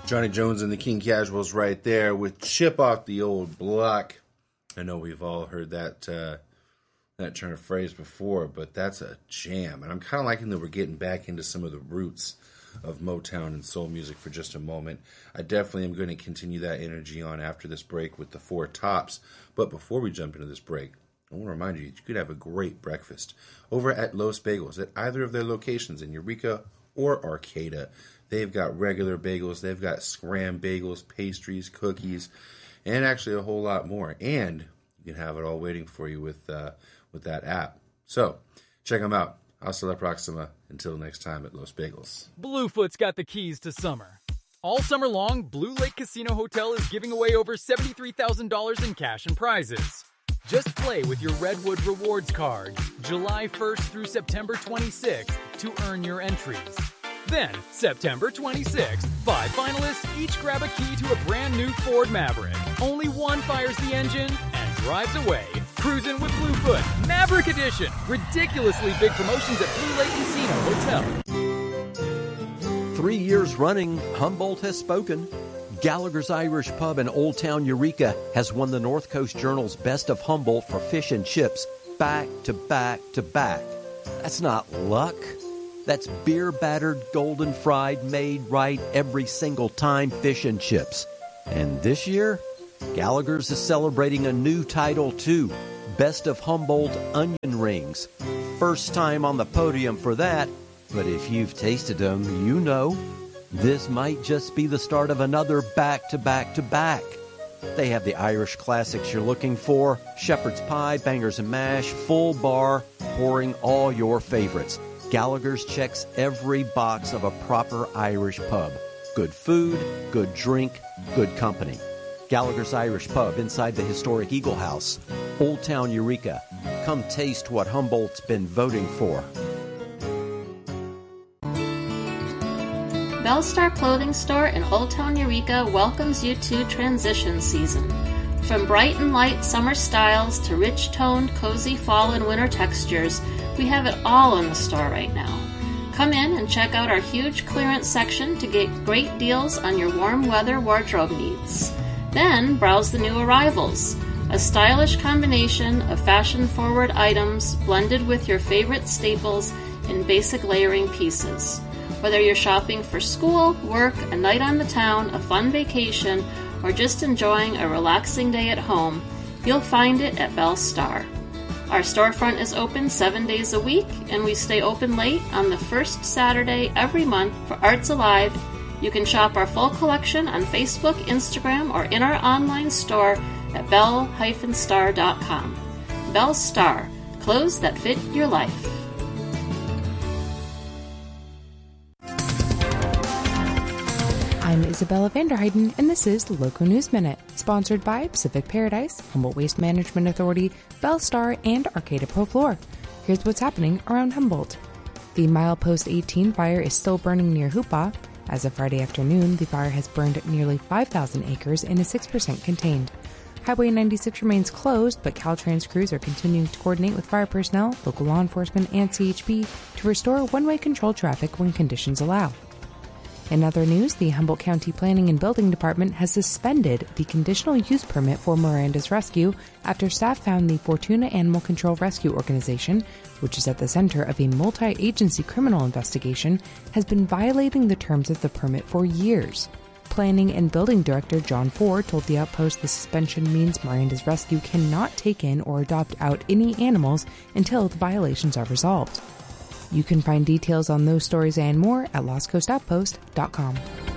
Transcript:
Johnny Jones and the King Casuals right there with Chip Off the Old Block. I know we've all heard that turn of phrase before, but that's a jam. And I'm kind of liking that we're getting back into some of the roots of Motown and soul music for just a moment. I definitely am going to continue that energy on after this break with the Four Tops. But before we jump into this break, I want to remind you could have a great breakfast over at Los Bagels at either of their locations in Eureka or Arcata. They've got regular bagels, they've got scram bagels, pastries, cookies, and actually a whole lot more. And you can have it all waiting for you with that app. So, check them out. Hasta la próxima. Until next time at Los Bagels. Bluefoot's got the keys to summer. All summer long, Blue Lake Casino Hotel is giving away over $73,000 in cash and prizes. Just play with your Redwood Rewards card July 1st through September 26th to earn your entries. Then, September 26th, 5 finalists each grab a key to a brand new Ford Maverick. Only one fires the engine and drives away. Cruising with Bluefoot, Maverick Edition. Ridiculously big promotions at Blue Lake Casino Hotel. 3 years running, Humboldt has spoken. Gallagher's Irish Pub in Old Town Eureka has won the North Coast Journal's Best of Humboldt for fish and chips back to back to back. That's not luck. That's beer-battered, golden fried, made right every single time fish and chips. And this year, Gallagher's is celebrating a new title too, Best of Humboldt Onion Rings. First time on the podium for that, but if you've tasted them, you know. This might just be the start of another back-to-back-to-back. They have the Irish classics you're looking for, shepherd's pie, bangers and mash, full bar, pouring all your favorites. Gallagher's checks every box of a proper Irish pub. Good food, good drink, good company. Gallagher's Irish Pub inside the historic Eagle House, Old Town Eureka. Come taste what Humboldt's been voting for. Bellstar Clothing Store in Old Town Eureka welcomes you to transition season. From bright and light summer styles to rich-toned, cozy fall and winter textures, we have it all in the store right now. Come in and check out our huge clearance section to get great deals on your warm weather wardrobe needs. Then browse the new arrivals, a stylish combination of fashion-forward items blended with your favorite staples in basic layering pieces. Whether you're shopping for school, work, a night on the town, a fun vacation, or just enjoying a relaxing day at home, you'll find it at Bell Star. Our storefront is open 7 days a week, and we stay open late on the first Saturday every month for Arts Alive. You can shop our full collection on Facebook, Instagram, or in our online store at bell-star.com. Bell Star, clothes that fit your life. I'm Isabella Vanderheiden, and this is the Local News Minute, sponsored by Pacific Paradise, Humboldt Waste Management Authority, Bell Star, and Arcata Pro Floor. Here's what's happening around Humboldt. The Milepost 18 fire is still burning near Hoopa. As of Friday afternoon, the fire has burned nearly 5,000 acres and is 6% contained. Highway 96 remains closed, but Caltrans crews are continuing to coordinate with fire personnel, local law enforcement, and CHP to restore one-way controlled traffic when conditions allow. In other news, the Humboldt County Planning and Building Department has suspended the conditional use permit for Miranda's Rescue after staff found the Fortuna Animal Control Rescue Organization, which is at the center of a multi-agency criminal investigation, has been violating the terms of the permit for years. Planning and Building Director John Ford told the Outpost the suspension means Miranda's Rescue cannot take in or adopt out any animals until the violations are resolved. You can find details on those stories and more at lostcoastoutpost.com.